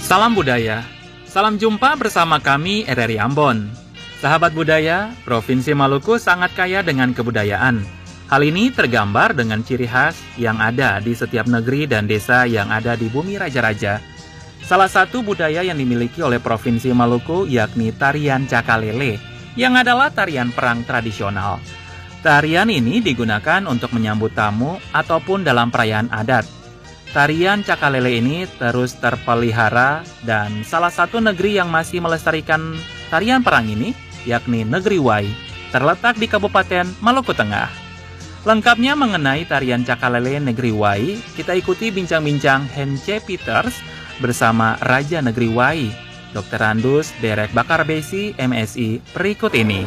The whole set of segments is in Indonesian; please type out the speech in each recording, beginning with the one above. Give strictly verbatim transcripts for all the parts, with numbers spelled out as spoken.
Salam budaya, salam jumpa bersama kami R R I Ambon. Sahabat budaya, Provinsi Maluku sangat kaya dengan kebudayaan. Hal ini tergambar dengan ciri khas yang ada di setiap negeri dan desa yang ada di bumi raja-raja. Salah satu budaya yang dimiliki oleh Provinsi Maluku yakni tarian Cakalele, yang adalah tarian perang tradisional. Tarian ini digunakan untuk menyambut tamu ataupun dalam perayaan adat. Tarian Cakalele ini terus terpelihara dan salah satu negeri yang masih melestarikan tarian perang ini yakni Negeri Wai, terletak di Kabupaten Maluku Tengah. Lengkapnya mengenai tarian Cakalele Negeri Wai, kita ikuti bincang-bincang Hence Peters bersama Raja Negeri Wai, Dokter Andus Derek Bakarbesi, M Si, berikut ini.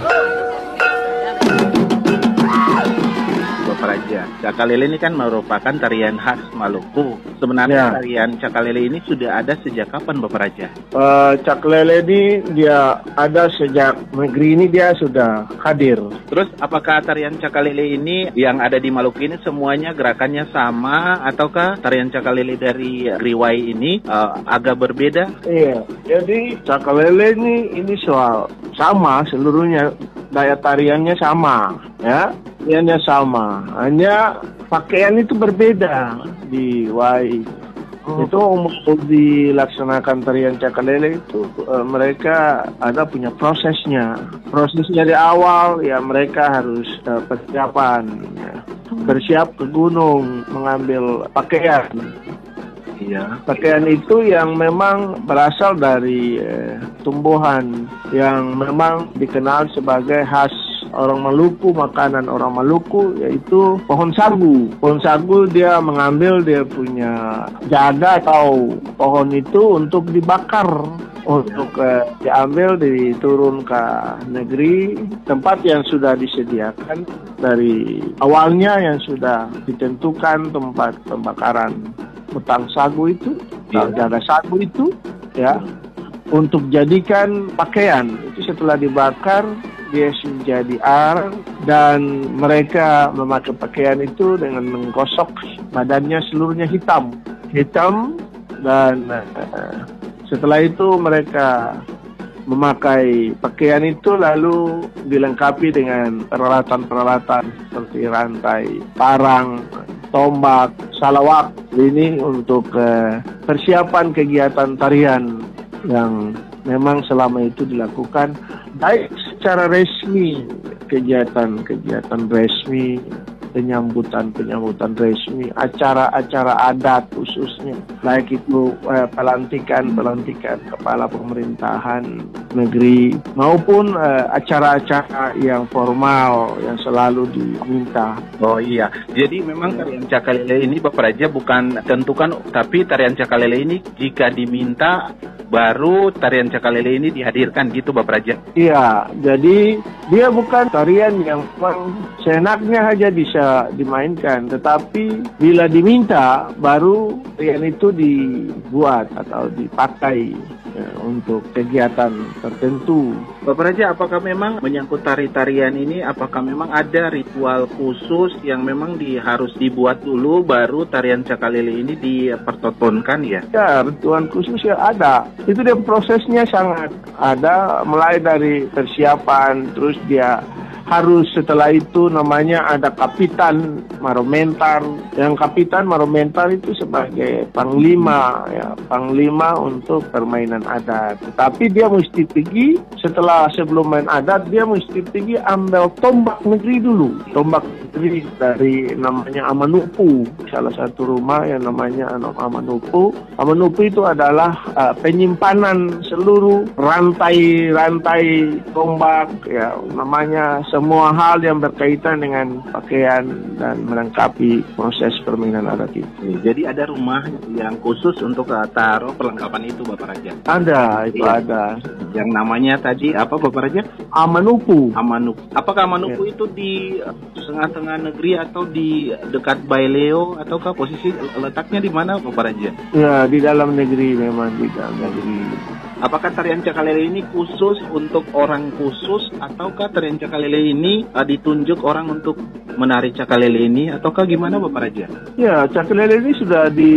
Raja. Cakalele ini kan merupakan tarian khas Maluku. Sebenarnya ya, tarian Cakalele ini sudah ada sejak kapan, Bapak Raja? Uh, Cakalele ini dia ada sejak negeri ini dia sudah hadir. Terus apakah tarian Cakalele ini yang ada di Maluku ini semuanya gerakannya sama, ataukah tarian Cakalele dari Riwai ini uh, agak berbeda? Iya, jadi Cakalele ini ini soal sama seluruhnya, daya tariannya sama, ya. Tariannya sama, hanya pakaian itu berbeda di Wai. Oh. Itu untuk dilaksanakan tarian Cakalele itu e, mereka ada punya prosesnya. Prosesnya di awal ya mereka harus e, persiapan, ya. Bersiap ke gunung mengambil pakaian. Ya, pakaian itu yang memang berasal dari e, tumbuhan yang memang dikenal sebagai khas orang Maluku, makanan orang Maluku, yaitu pohon sagu. Pohon sagu dia mengambil dia punya jaga atau pohon itu untuk dibakar, untuk uh, diambil diturun ke negeri, tempat yang sudah disediakan dari awalnya, yang sudah ditentukan tempat pembakaran batang sagu itu, ya, jaga sagu itu, ya, untuk jadikan pakaian. Itu setelah dibakar dia menjadi arang dan mereka memakai pakaian itu dengan menggosok badannya seluruhnya hitam, hitam dan uh, setelah itu mereka memakai pakaian itu lalu dilengkapi dengan peralatan-peralatan seperti rantai, parang, tombak, salawak. Ini untuk uh, persiapan kegiatan tarian yang memang selama itu dilakukan baik secara resmi, kegiatan-kegiatan resmi, penyambutan-penyambutan resmi, acara-acara adat khususnya, baik itu eh, pelantikan-pelantikan kepala pemerintahan negeri maupun eh, acara-acara yang formal yang selalu diminta. Oh iya, jadi memang tarian Cakalele ini Bapak Raja bukan tentukan, tapi tarian Cakalele ini jika diminta baru tarian Cakalele ini dihadirkan gitu Bapak Raja? Iya, jadi dia bukan tarian yang memang seenaknya saja bisa dimainkan, tetapi bila diminta baru tarian itu dibuat atau dipakai ya, untuk kegiatan tertentu. Bapak Raja, apakah memang menyangkut tari-tarian ini, apakah memang ada ritual khusus yang memang di, harus dibuat dulu baru tarian Cakalele ini dipertontonkan ya? Ya, ritual khusus ya ada. Itu dia prosesnya sangat ada, mulai dari persiapan, terus dia harus setelah itu namanya ada kapitan maromentar. Yang kapitan maromentar itu sebagai panglima, ya, panglima untuk permainan adat. Tetapi dia mesti pergi setelah sebelum main adat dia mesti pergi ambil tombak negeri dulu. Tombak negeri dari namanya Amanupu, salah satu rumah yang namanya Amanupu. Amanupu itu adalah uh, penyimpanan seluruh rantai-rantai tombak, ya, namanya semua hal yang berkaitan dengan pakaian dan melengkapi proses permainan adat itu. Jadi ada rumah yang khusus untuk uh, taruh perlengkapan itu Bapak Raja? Ada, itu iya. Ada. Yang namanya tadi apa Bapak Raja? Amanupu. Amanupu. Apakah Amanupu ya, itu di tengah-tengah negeri atau di dekat Baileo, ataukah posisi letaknya di mana Bapak Raja? Ya, di dalam negeri memang, di dalam negeri. Apakah tarian Cakalele ini khusus untuk orang khusus, ataukah tarian Cakalele ini uh, ditunjuk orang untuk menari Cakalele ini, ataukah gimana Bapak Raja? Ya, Cakalele ini sudah di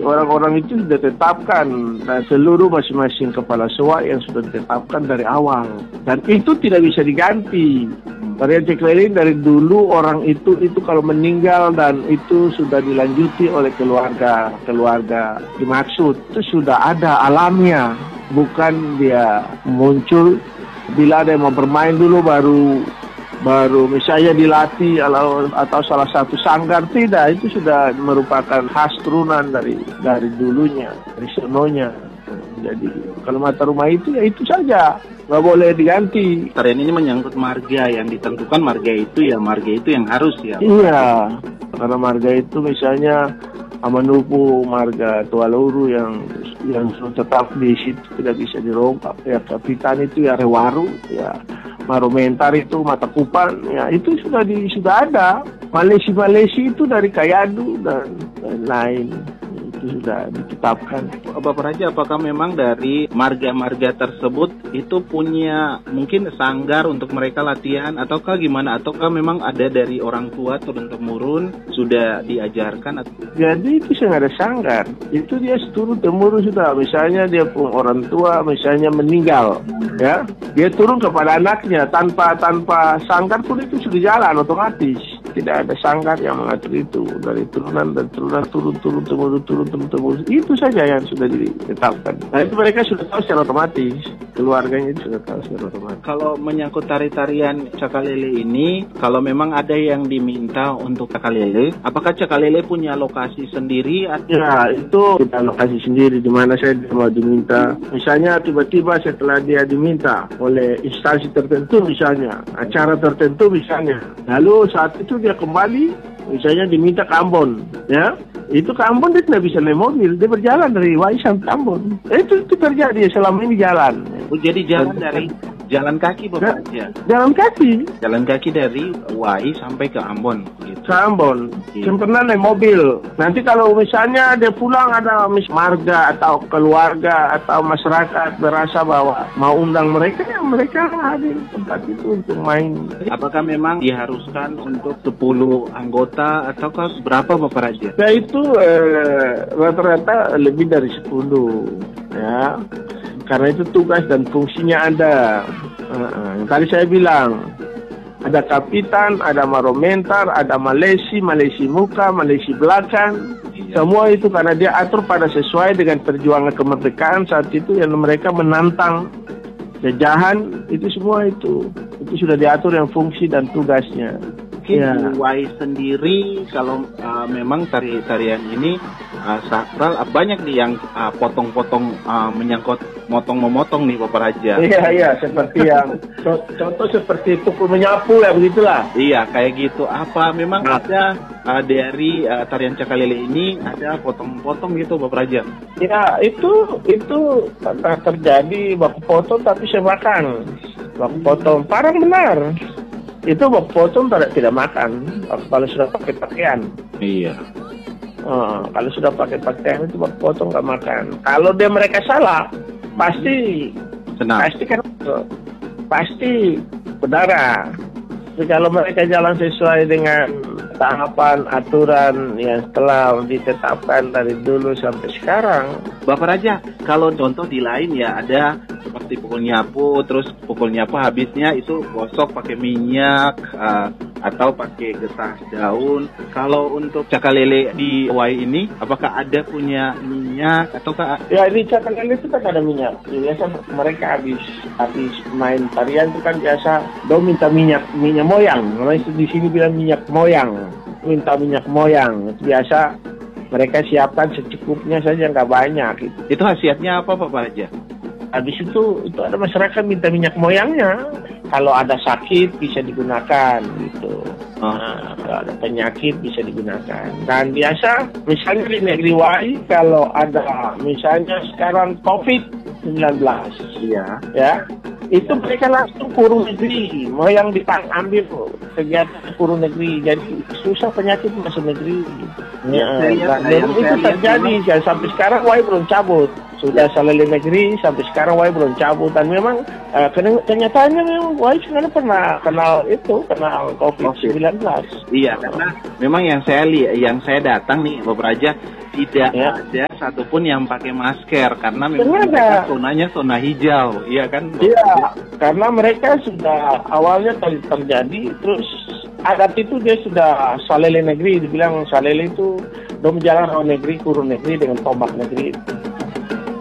orang-orang itu sudah tetapkan dan seluruh masing-masing kepala sewa yang sudah ditetapkan dari awal. Dan itu tidak bisa diganti. Tarian Cekaleling dari dulu orang itu itu kalau meninggal dan itu sudah dilanjuti oleh keluarga keluarga dimaksud itu sudah ada alamnya, bukan dia muncul bila ada yang mau bermain dulu baru baru misalnya dilatih atau, atau salah satu sanggar. Tidak, itu sudah merupakan khas turunan dari dari dulunya, dari sononya. Jadi kalau mata rumah itu ya itu saja, nggak boleh diganti. Tarian ini menyangkut marga yang ditentukan, marga itu ya marga itu yang harus ya. Iya, karena marga itu misalnya Amanupu, marga Tualuru yang yang tetap di situ tidak bisa dirombak. Ya Kapitan itu ya Rewaru, ya Maromentar itu Mata Kupan, ya itu sudah di sudah ada. Malesi-Malesi itu dari Kayadu dan lain-lain. Itu sudah ditetapkan. Bapak Raja, apakah memang dari marga-marga tersebut itu punya mungkin sanggar untuk mereka latihan ataukah gimana? Ataukah memang ada dari orang tua turun-temurun sudah diajarkan? Jadi itu nggak ada sanggar. Itu dia turun-temurun sudah. Misalnya dia pun orang tua misalnya meninggal, ya dia turun kepada anaknya tanpa tanpa sanggar pun itu sudah jalan otomatis. Tidak ada sanggar yang mengatur itu dari turunan dan turunan turun-turun temurun turun temurun itu saja yang sudah ditetapkan. Nah itu mereka sudah tahu secara otomatis, keluarganya itu sudah tahu secara otomatis. Kalau menyangkut tari-tarian Cakalele ini, kalau memang ada yang diminta untuk Cakalele, apakah Cakalele punya lokasi sendiri? Ya itu kita lokasi sendiri di mana saya mau diminta. Misalnya tiba-tiba setelah dia diminta oleh instansi tertentu misalnya, acara tertentu misalnya, lalu saat itu dia kembali, misalnya diminta ke Ambon, ya, itu ke Ambon dia tidak bisa naik mobil, dia berjalan dari Wai sampai Ambon. Itu itu terjadi selama ini jalan. Oh, jadi jalan Dan, dari jalan kaki Bapak aja. Jalan kaki. Jalan kaki dari Wai sampai ke Ambon. Gitu. Ke Ambon. Gitu. Yang pernah naik mobil. Nanti kalau misalnya dia pulang ada mis marga atau keluarga atau masyarakat berasa bahwa mau undang mereka, ya mereka hadir di tempat itu untuk main. Apakah memang diharuskan untuk sepuluh anggota ataukah berapa Bapak Raja? Ya itu rata-rata eh, lebih dari sepuluh, ya. Karena itu tugas dan fungsinya ada. Uh, uh, tadi saya bilang ada kapitan, ada maromentar, ada malesi, malesi muka, malesi belakang. Iya. Semua itu karena dia atur pada sesuai dengan perjuangan kemerdekaan saat itu yang mereka menantang jajahan, itu semua itu itu sudah diatur yang fungsi dan tugasnya. Mungkin ya. di Wai sendiri kalau uh, memang tari-tarian ini uh, sakral, uh, banyak nih yang uh, potong-potong uh, menyangkut motong-memotong nih Bapak Raja. Iya iya seperti yang contoh seperti pukul menyapu ya begitulah. Iya kayak gitu. Apa memang nah. ada uh, dari uh, tarian Cakalele ini ada potong-potong gitu Bapak Raja? Ya itu itu pernah terjadi baku potong tapi saya makan. Baku potong parang benar. Itu baku potong tidak tidak makan kalau sudah pakai pakaian. Iya. Oh, kalau sudah pakai pakaian itu baku potong nggak makan. Kalau dia mereka salah pasti senang. Pasti kan pasti berdarah. Tapi kalau mereka jalan sesuai dengan tahapan aturan yang telah ditetapkan dari dulu sampai sekarang. Bapak Raja, kalau contoh di lain ya ada seperti pukul nyapu, terus pukul nyapu habisnya itu gosok pakai minyak uh, atau pakai getah daun. Kalau untuk Cakalele di Wai ini, apakah ada punya minyak ataukah? Ya di Cakalele itu kan ada minyak. Biasa mereka habis habis main tarian itu kan biasa do minta minyak minyak moyang. Namanya di sini bilang minyak moyang. Minta minyak moyang. Biasa mereka siapkan secukupnya saja, nggak banyak. Gitu. Itu khasiatnya apa Pak Raja? Habis itu itu ada masyarakat minta minyak moyangnya. Kalau ada sakit bisa digunakan gitu. Oh. Nah, kalau ada penyakit bisa digunakan. Dan biasa misalnya di negeri Wai kalau ada misalnya sekarang covid sembilan belas, iya, ya, itu mereka langsung kurung negeri, moyang diambil kegiatan kurung negeri, jadi susah penyakit masuk negeri. Ya, ya, dan itu terjadi ya, sampai sekarang Wai belum cabut. sudah Salele negeri sampai sekarang Wai belum cabut, dan memang uh, kenyataannya memang Wai sekarang pernah kenal itu, kenal covid sembilan belas. Iya, karena memang yang saya lihat, yang saya datang nih beberapa aja tidak ya. ada satupun yang pakai masker karena memang mereka zonanya zona hijau, iya kan? Iya, karena mereka sudah awalnya ter terjadi, terus adat itu dia sudah Salele negeri, dibilang Salele itu dom jalan orang negeri, kurun negeri dengan tombak negeri.